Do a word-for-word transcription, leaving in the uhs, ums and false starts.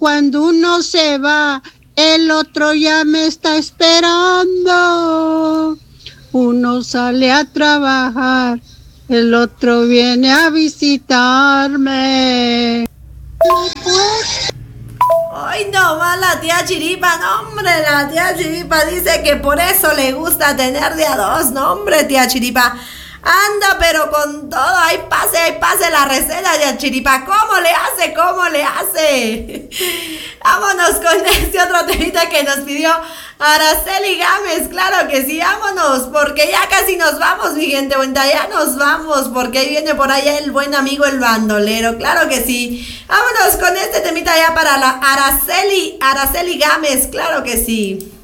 Cuando uno se va, el otro ya me está esperando. Uno sale a trabajar, el otro viene a visitarme. Ay, no va la tía Chiripa, no hombre, la tía Chiripa dice que por eso le gusta tener de a dos, no hombre, tía Chiripa. Anda, pero con todo, ahí pase, ahí pase la receta de Chiripa. ¿Cómo le hace? ¿Cómo le hace? Vámonos con este otro temita que nos pidió Araceli Gámez. Claro que sí, vámonos, porque ya casi nos vamos, mi gente bonita. Ya nos vamos, porque ahí viene por allá el buen amigo el bandolero. Claro que sí. Vámonos con este temita ya para la Araceli, Araceli Gámez. Claro que sí.